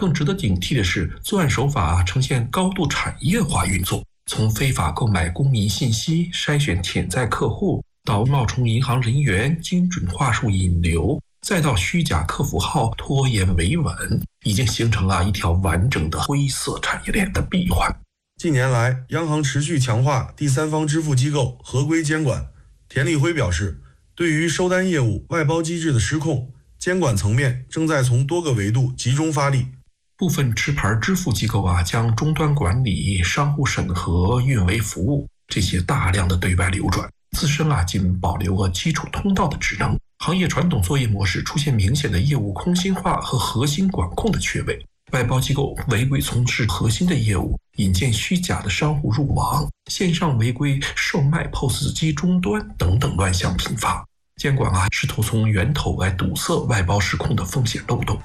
更值得警惕的是，作案手法呈现高度产业化运作，从非法购买公民信息、筛选潜在客户，到冒充银行人员、精准话术引流，再到虚假客服号拖延维稳，已经形成了一条完整的灰色产业链的闭环。 近年来，央行持续强化第三方支付机构合规监管。田立辉表示，对于收单业务外包机制的失控，监管层面正在从多个维度集中发力。 部分持牌支付机构将终端管理、商户审核、运维服务这些大量的对外流转，自身仅保留了基础通道的职能。行业传统作业模式出现明显的业务空心化和核心管控的缺位。外包机构违规从事核心的业务，引荐虚假的商户入网，线上违规售卖 POS 机终端等等乱象频发。监管试图从源头来堵塞外包失控的风险漏洞。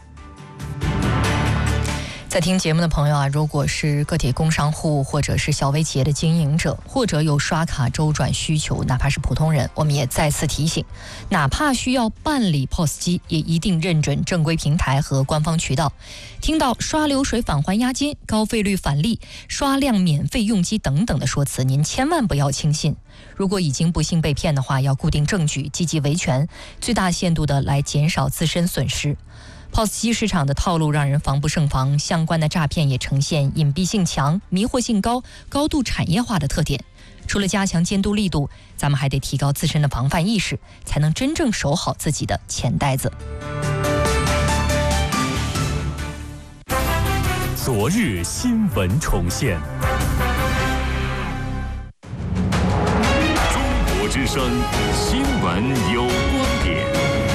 在听节目的朋友如果是个体工商户或者是小微企业的经营者，或者有刷卡周转需求，哪怕是普通人，我们也再次提醒，哪怕需要办理 POS 机，也一定认准正规平台和官方渠道。听到刷流水返还押金、高费率返利、刷量免费用机等等的说辞，您千万不要轻信。如果已经不幸被骗的话，要固定证据，积极维权，最大限度的来减少自身损失。POS 机市场的套路让人防不胜防，相关的诈骗也呈现隐蔽性强、迷惑性高、高度产业化的特点。除了加强监督力度，咱们还得提高自身的防范意识，才能真正守好自己的钱袋子。 昨日新闻重现，中国之声新闻有观点。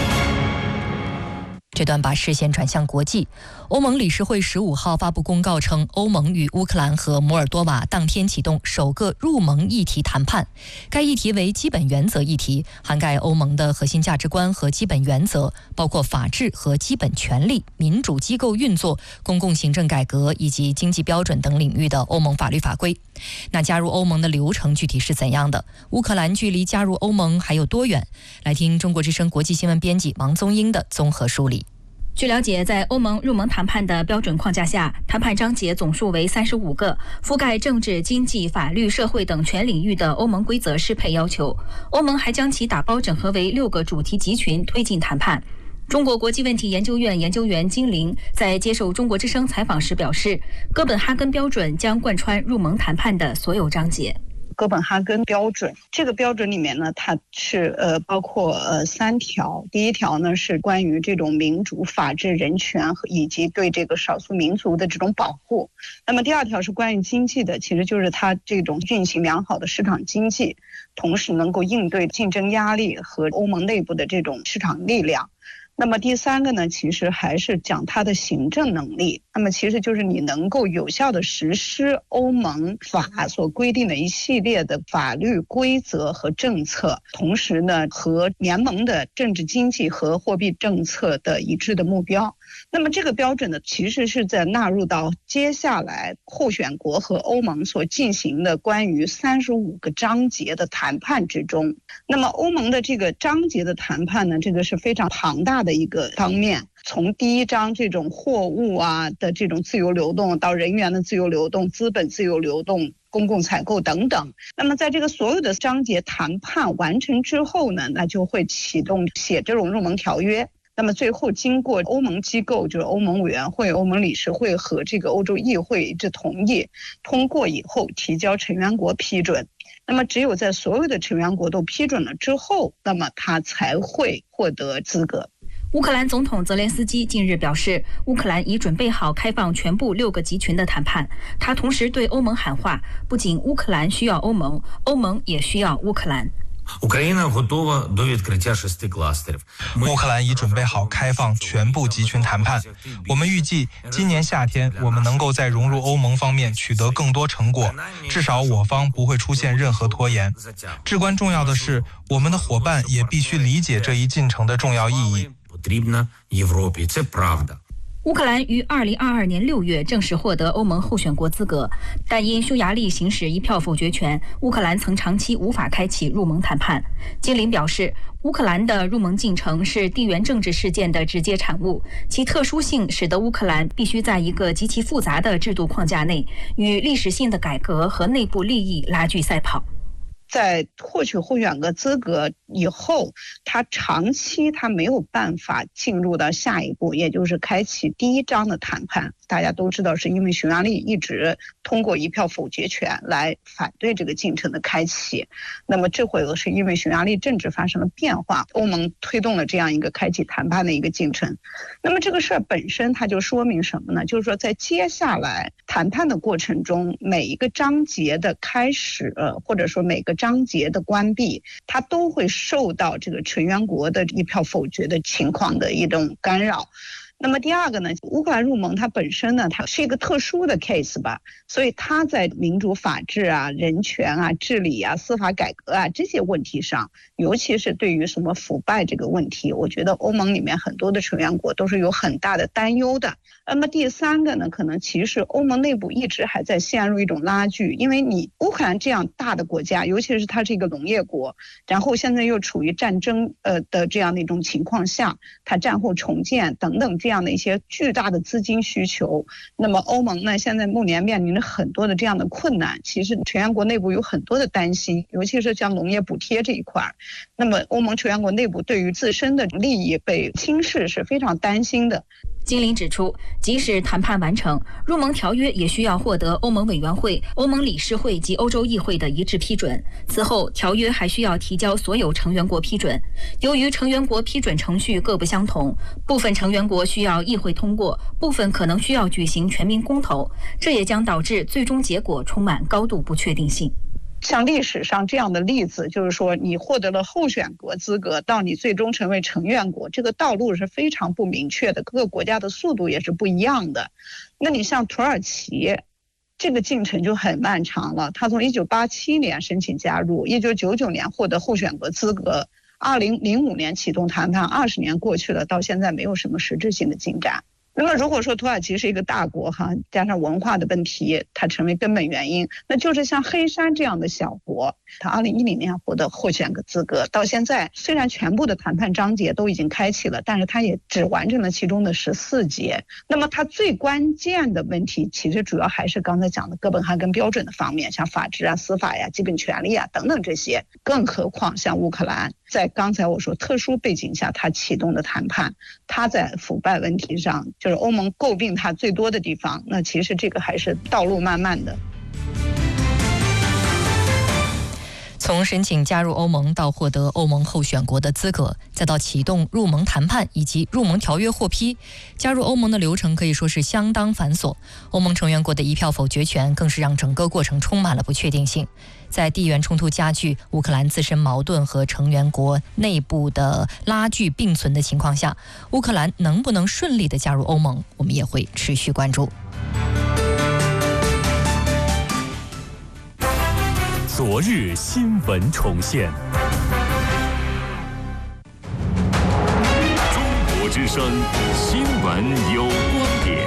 这段把视线转向国际，欧盟理事会15号发布公告称，欧盟与乌克兰和摩尔多瓦当天启动首个入盟议题谈判。该议题为基本原则议题，涵盖欧盟的核心价值观和基本原则，包括法治和基本权利、民主机构运作、公共行政改革以及经济标准等领域的欧盟法律法规。那加入欧盟的流程具体是怎样的？乌克兰距离加入欧盟还有多远？来听中国之声国际新闻编辑王宗英的综合梳理。 据了解，在欧盟入盟谈判的标准框架下，谈判章节总数为35个，覆盖政治、经济、法律、社会等全领域的欧盟规则适配要求。欧盟还将其打包整合为6个主题集群，推进谈判。中国国际问题研究院研究员金玲在接受中国之声采访时表示，哥本哈根标准将贯穿入盟谈判的所有章节。 哥本哈根标准，这个标准里面呢，它是包括3条。第一条呢是关于这种民主、法治、人权以及对这个少数民族的这种保护。那么第2条是关于经济的，其实就是它这种运行良好的市场经济，同时能够应对竞争压力和欧盟内部的这种市场力量。那么第3个呢，其实还是讲它的行政能力。那么其实就是你能够有效地实施欧盟法所规定的一系列的法律规则和政策，同时呢和联盟的政治经济和货币政策的一致的目标。那么这个标准呢，其实是在纳入到接下来候选国和欧盟所进行的关于35个章节的谈判之中。那么欧盟的这个章节的谈判呢，这个是非常庞大的一个方面，从第1章这种货物的这种自由流动，到人员的自由流动、资本自由流动、公共采购等等。那么在这个所有的章节谈判完成之后呢，那就会启动写这种入盟条约。那么最后经过欧盟机构，就是欧盟委员会、欧盟理事会和这个欧洲议会一致同意通过以后，提交成员国批准。那么只有在所有的成员国都批准了之后，那么它才会获得资格。 乌克兰总统泽连斯基近日表示，乌克兰已准备好开放全部6个集群的谈判。他同时对欧盟喊话，不仅乌克兰需要欧盟，欧盟也需要乌克兰。 乌克兰已准备好开放全部集群谈判。我们预计今年夏天，我们能够在融入欧盟方面取得更多成果，至少我方不会出现任何拖延。至关重要的是，我们的伙伴也必须理解这一进程的重要意义。 乌克兰于2022年6月正式获得欧盟候选国资格，但因匈牙利行使1票否决权，乌克兰曾长期无法开启入盟谈判。金玲表示， 乌克兰的入盟进程是地缘政治事件的直接产物，其特殊性使得乌克兰必须在一个极其复杂的制度框架内，与历史性的改革和内部利益拉锯赛跑。 在获取候选国资格以后，他长期没有办法进入到下一步，也就是开启第一章的谈判。大家都知道，是因为匈牙利一直通过一票否决权来反对这个进程的开启。那么这回是因为匈牙利政治发生了变化，欧盟推动了这样一个开启谈判的一个进程。那么这个事儿本身它就说明什么呢？就是说在接下来谈判的过程中，每一个章节的开始，或者说每个章节的关闭，它都会受到这个成员国的一票否决的情况的一种干扰。那么第二个呢，乌克兰入盟它本身呢，它是一个特殊的 case 吧，所以它在民主法治啊、人权啊、治理啊、司法改革啊这些问题上，尤其是对于什么腐败这个问题，我觉得欧盟里面很多的成员国都是有很大的担忧的。那么第三个呢，可能其实欧盟内部一直还在陷入一种拉锯，因为你乌克兰这样大的国家，尤其是它是一个农业国，然后现在又处于战争的这样的一种情况下，它战后重建等等这样的一些巨大的资金需求。那么欧盟呢，现在目前面临着很多的这样的困难，其实成员国内部有很多的担心，尤其是像农业补贴这一块。那么欧盟成员国内部对于自身的利益被轻视是非常担心的。 金玲指出，即使谈判完成，入盟条约也需要获得欧盟委员会、欧盟理事会及欧洲议会的一致批准。此后，条约还需要提交所有成员国批准。由于成员国批准程序各不相同，部分成员国需要议会通过，部分可能需要举行全民公投，这也将导致最终结果充满高度不确定性。 像历史上这样的例子，就是说你获得了候选国资格，到你最终成为成员国，这个道路是非常不明确的，各个国家的速度也是不一样的。那你像土耳其，这个进程就很漫长了，他从1987年申请加入，1999年获得候选国资格，2005年启动谈判，20年过去了，到现在没有什么实质性的进展。那么如果说土耳其是一个大国加上文化的问题，它成为根本原因，那就是像黑山这样的小国，它2010年获得候选国资格，到现在虽然全部的谈判章节都已经开启了，但是它也只完成了其中的14节。那么它最关键的问题，其实主要还是刚才讲的哥本哈根标准的方面，像法治啊、司法呀、基本权利啊等等这些。更何况像乌克兰，在刚才我说特殊背景下，它启动的谈判，它在腐败问题上，就是欧盟诟病它最多的地方，那其实这个还是道路漫漫的。 从申请加入欧盟到获得欧盟候选国的资格，再到启动入盟谈判以及入盟条约获批，加入欧盟的流程可以说是相当繁琐。欧盟成员国的一票否决权更是让整个过程充满了不确定性。在地缘冲突加剧、乌克兰自身矛盾和成员国内部的拉锯并存的情况下，乌克兰能不能顺利地加入欧盟，我们也会持续关注。 昨日新闻重现，中国之声新闻有观点。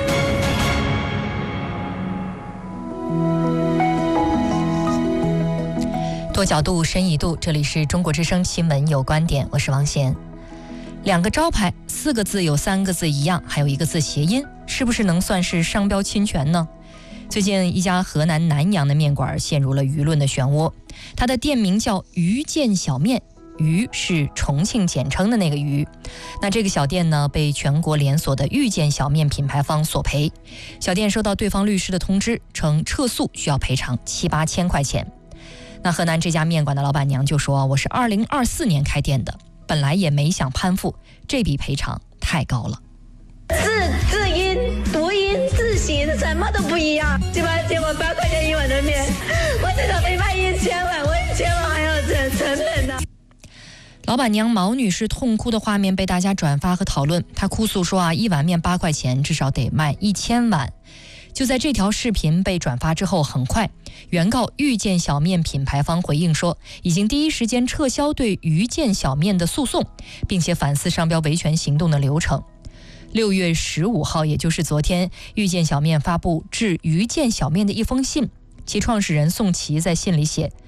多角度，深一度，这里是中国之声新闻有观点，我是王贤。2个招牌，4个字有3个字一样，还有1个字谐音，是不是能算是商标侵权呢？最近一家河南南阳的面馆陷入了舆论的漩涡，它的店名叫鱼见小面，鱼是重庆简称的那个鱼。那这个小店呢，被全国连锁的遇见小面品牌方索赔。小店收到对方律师的通知，称撤诉需要赔偿7-8千块钱。那河南这家面馆的老板娘就说，我是2024年开店的，本来也没想攀附，这笔赔偿太高了。 字音、读音、字形什么都不一样，7-8块钱1碗的面，我至少得卖1000碗，我1000碗还要成本呢。 老板娘毛女士痛哭的画面被大家转发和讨论，她哭诉说1碗面8块钱，至少得卖1000碗。就在这条视频被转发之后，很快原告遇见小面品牌方回应说，已经第一时间撤销对遇见小面的诉讼，并且反思商标维权行动的流程。6月15号，也就是昨天，遇见小面发布致遇见小面的一封信，其创始人宋琦在信里写，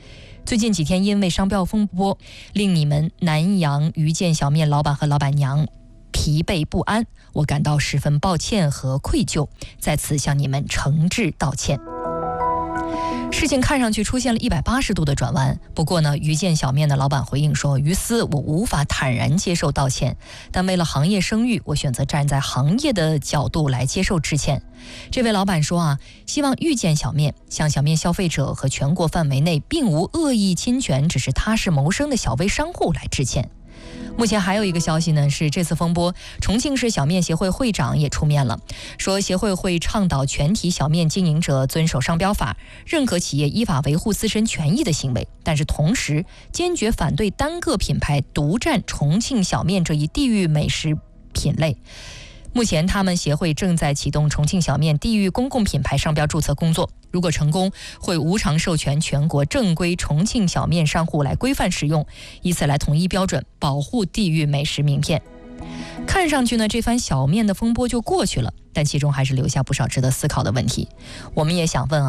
最近几天因为商标风波，令你们南阳鱼见小面老板和老板娘疲惫不安，我感到十分抱歉和愧疚，在此向你们诚挚道歉。事情看上去出现了180度的转弯，不过呢，鱼见小面的老板回应说，于私我无法坦然接受道歉，但为了行业声誉，我选择站在行业的角度来接受致歉。这位老板说希望遇见小面向小面消费者和全国范围内并无恶意侵权，只是踏实谋生的小微商户来致歉。目前还有一个消息呢，是这次风波，重庆市小面协会会长也出面了，说协会会倡导全体小面经营者遵守商标法，认可企业依法维护自身权益的行为，但是同时坚决反对单个品牌独占重庆小面这一地域美食品类。目前他们协会正在启动重庆小面地域公共品牌商标注册工作，如果成功，会无偿授权全国正规重庆小面商户来规范使用，以此来统一标准，保护地域美食名片。看上去呢，这番小面的风波就过去了，但其中还是留下不少值得思考的问题。我们也想问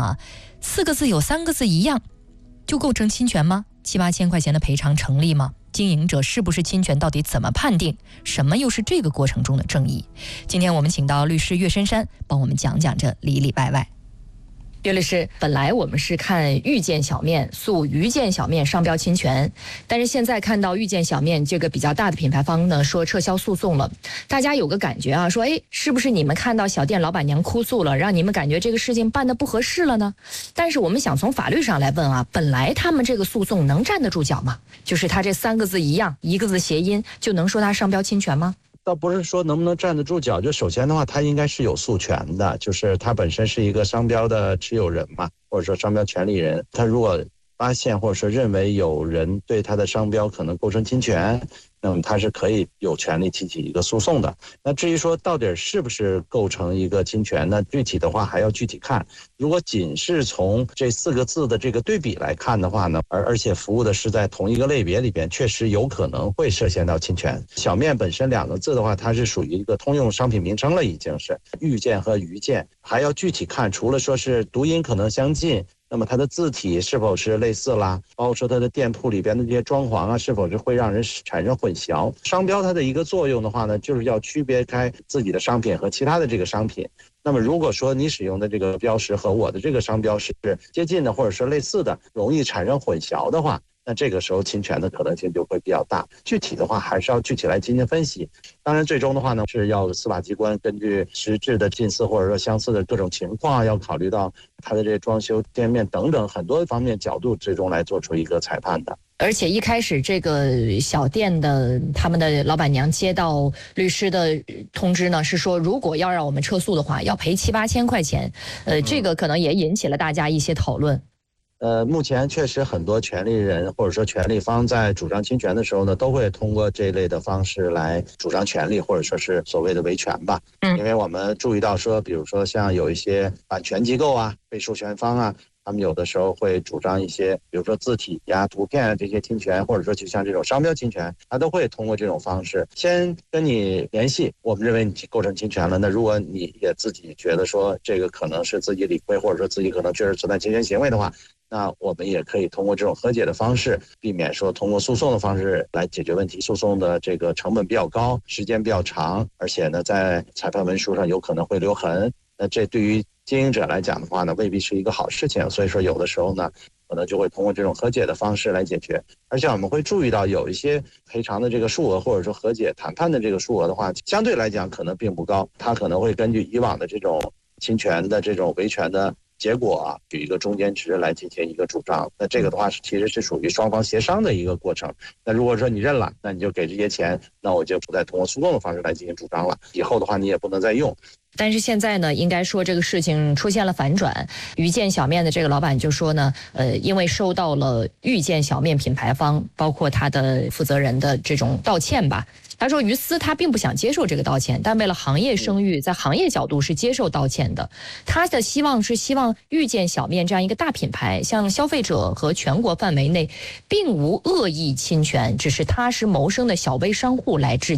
4个字有3个字一样，就构成侵权吗？7、8千块钱的赔偿成立吗？经营者是不是侵权，到底怎么判定？什么又是这个过程中的正义？今天我们请到律师岳深山帮我们讲讲这里里外外。岳律师，本来我们是看遇见小面诉鱼见小面商标侵权，但是现在看到遇见小面这个比较大的品牌方呢说撤销诉讼了，大家有个感觉说是不是你们看到小店老板娘哭诉了，让你们感觉这个事情办得不合适了呢？但是我们想从法律上来问本来他们这个诉讼能站得住脚吗？就是他这3个字一样，一个字谐音，就能说他商标侵权吗？ 倒不是说能不能站得住脚，就首先的话，它应该是有诉权的，就是它本身是一个商标的持有人嘛，或者说商标权利人，他如果发现或者说认为有人对他的商标可能构成侵权，那么他是可以有权利提起一个诉讼的。那至于说到底是不是构成一个侵权呢？具体的话还要具体看。如果仅是从这4个字的这个对比来看的话呢，而且服务的是在同一个类别里边，确实有可能会涉嫌到侵权。小面本身2个字的话，它是属于一个通用商品名称了，已经是遇见和鱼见，还要具体看，除了说是读音可能相近，那么它的字体是否是类似啦，包括说它的店铺里边的这些装潢是否是会让人产生混淆。商标它的一个作用的话呢，就是要区别开自己的商品和其他的这个商品。那么如果说你使用的这个标识和我的这个商标是接近的或者是类似的，容易产生混淆的话，那这个时候侵权的可能性就会比较大。具体的话还是要具体来进行分析。当然最终的话呢，是要司法机关根据实质的近似或者说相似的各种情况，要考虑到它的这装修店面等等很多方面角度，最终来做出一个裁判的。 而且一开始这个小店的他们的老板娘接到律师的通知呢，是说如果要让我们撤诉的话，要赔7、8千块钱。这个可能也引起了大家一些讨论。 目前确实很多权利人或者说权利方在主张侵权的时候呢，都会通过这类的方式来主张权利，或者说是所谓的维权吧。因为我们注意到说，比如说像有一些版权机构被授权方他们有的时候会主张一些，比如说字体图片这些侵权，或者说就像这种商标侵权，他都会通过这种方式先跟你联系，我们认为你构成侵权了，那如果你也自己觉得说这个可能是自己理亏，或者说自己可能确实存在侵权行为的话，那我们也可以通过这种和解的方式，避免说通过诉讼的方式来解决问题。诉讼的这个成本比较高，时间比较长，而且呢在裁判文书上有可能会留痕，那这对于经营者来讲的话呢，未必是一个好事情。所以说有的时候呢，可能就会通过这种和解的方式来解决。而且我们会注意到有一些赔偿的这个数额，或者说和解谈判的这个数额的话，相对来讲可能并不高，它可能会根据以往的这种侵权的这种维权的结果举一个中间值来进行一个主张。那这个的话其实是属于双方协商的一个过程。那如果说你认了，那你就给这些钱，那我就不再通过诉讼的方式来进行主张了，以后的话你也不能再用。 但是现在呢，应该说这个事情出现了反转。鱼见小面的这个老板就说呢，因为收到了遇见小面品牌方包括他的负责人的这种道歉吧，他说于私他并不想接受这个道歉，但为了行业声誉，在行业角度是接受道歉的。他的希望是希望遇见小面这样一个大品牌向消费者和全国范围内并无恶意侵权，只是踏实谋生的小微商户来致歉。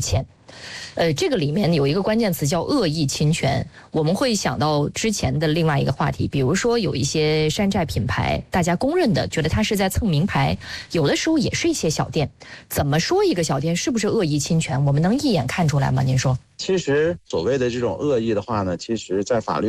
这个里面有一个关键词叫恶意侵权，我们会想到之前的另外一个话题，比如说有一些山寨品牌，大家公认的觉得它是在蹭名牌，有的时候也是一些小店。怎么说一个小店是不是恶意侵权？我们能一眼看出来吗？您说？ 其实所谓的这种恶意的话呢，其实在法律